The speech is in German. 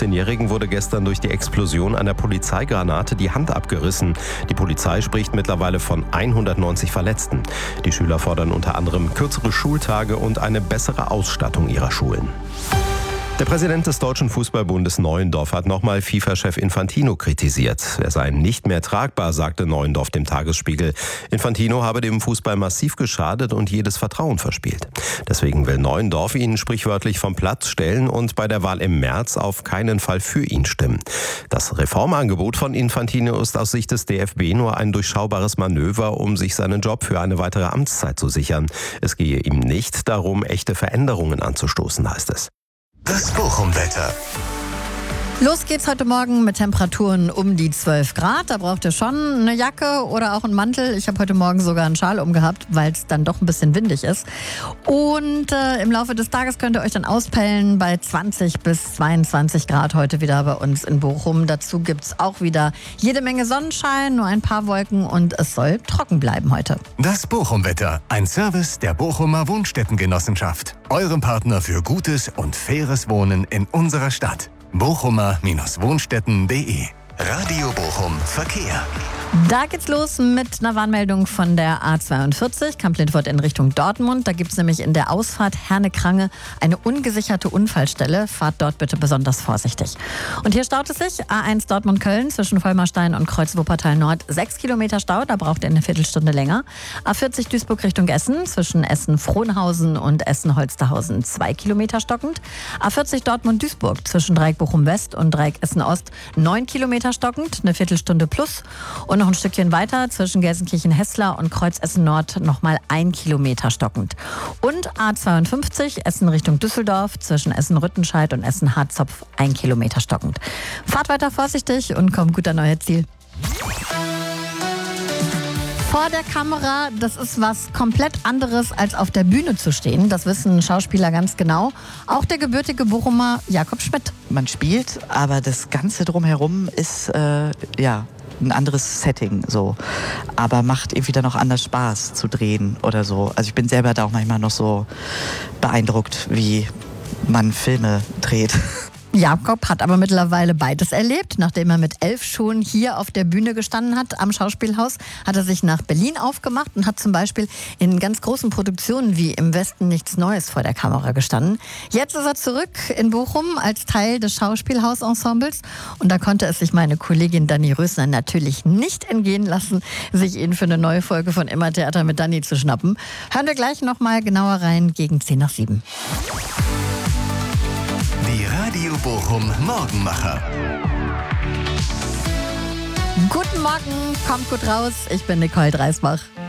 17-Jährigen wurde gestern durch die Explosion einer Polizeigranate die Hand abgerissen. Die Polizei spricht mittlerweile von 190 Verletzten. Die Schüler fordern unter anderem kürzere Schultage und eine bessere Ausstattung ihrer Schulen. Der Präsident des Deutschen Fußballbundes Neuendorf hat nochmal FIFA-Chef Infantino kritisiert. Er sei nicht mehr tragbar, sagte Neuendorf dem Tagesspiegel. Infantino habe dem Fußball massiv geschadet und jedes Vertrauen verspielt. Deswegen will Neuendorf ihn sprichwörtlich vom Platz stellen und bei der Wahl im März auf keinen Fall für ihn stimmen. Das Reformangebot von Infantino ist aus Sicht des DFB nur ein durchschaubares Manöver, um sich seinen Job für eine weitere Amtszeit zu sichern. Es gehe ihm nicht darum, echte Veränderungen anzustoßen, heißt es. Das Bochum-Wetter. Los geht's heute Morgen mit Temperaturen um die 12 Grad. Da braucht ihr schon eine Jacke oder auch einen Mantel. Ich habe heute Morgen sogar einen Schal umgehabt, weil es dann doch ein bisschen windig ist. Und im Laufe des Tages könnt ihr euch dann auspellen bei 20 bis 22 Grad heute wieder bei uns in Bochum. Dazu gibt's auch wieder jede Menge Sonnenschein, nur ein paar Wolken und es soll trocken bleiben heute. Das Bochum-Wetter. Ein Service der Bochumer Wohnstättengenossenschaft. Eurem Partner für gutes und faires Wohnen in unserer Stadt. Bochumer-Wohnstätten.de. Radio Bochum Verkehr. Da geht's los mit einer Warnmeldung von der A42, Kamp-Lindfort in Richtung Dortmund. Da gibt's nämlich in der Ausfahrt Herne-Krange eine ungesicherte Unfallstelle. Fahrt dort bitte besonders vorsichtig. Und hier staut es sich. A1 Dortmund-Köln zwischen Vollmerstein und Kreuz Wuppertal Nord 6 Kilometer Stau. Da braucht ihr eine Viertelstunde länger. A40 Duisburg Richtung Essen zwischen Essen-Frohnhausen und Essen-Holsterhausen 2 Kilometer stockend. A40 Dortmund-Duisburg zwischen Dreieck Bochum-West und Dreieck Essen-Ost 9 Kilometer stockend, eine Viertelstunde plus. Und noch ein Stückchen weiter zwischen Gelsenkirchen-Hessler und Kreuz Essen-Nord nochmal 1 Kilometer stockend. Und A52 Essen Richtung Düsseldorf zwischen Essen-Rüttenscheid und Essen-Harzopf 1 Kilometer stockend. Fahrt weiter vorsichtig und kommt gut an euer Ziel. Vor der Kamera, das ist was komplett anderes als auf der Bühne zu stehen. Das wissen Schauspieler ganz genau. Auch der gebürtige Bochumer Jakob Schmidt. Man spielt, aber das Ganze drumherum ist ein anderes Setting so. Aber macht irgendwie dann auch anders Spaß zu drehen oder so. Also ich bin selber da auch manchmal noch so beeindruckt, wie man Filme dreht. Jakob hat aber mittlerweile beides erlebt. Nachdem er mit 11 schon hier auf der Bühne gestanden hat, am Schauspielhaus, hat er sich nach Berlin aufgemacht und hat zum Beispiel in ganz großen Produktionen wie Im Westen nichts Neues vor der Kamera gestanden. Jetzt ist er zurück in Bochum als Teil des Schauspielhausensembles und da konnte es sich meine Kollegin Dani Rösner natürlich nicht entgehen lassen, sich ihn für eine neue Folge von Immer Theater mit Dani zu schnappen. Hören wir gleich nochmal genauer rein gegen 10 nach 7. Die Radio Bochum Morgenmacher. Guten Morgen, kommt gut raus. Ich bin Nicole Dreisbach.